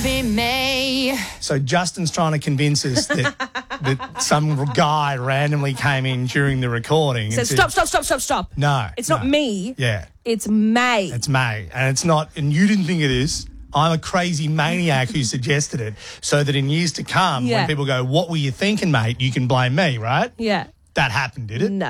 be me. So Justin's trying to convince us that some guy randomly came in during the recording. So and said, stop. No. It's not me. Yeah. It's May. It's May. And it's not, and you didn't think of this. I'm a crazy maniac who suggested it so that in years to come, Yeah. when people go, what were you thinking, mate? You can blame me, right? Yeah. That happened, did it? No.